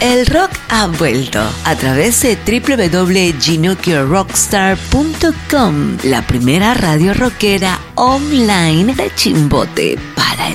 El rock ha vuelto a través de www.ginokyorrockstar.com, la primera radio rockera online de Chimbote para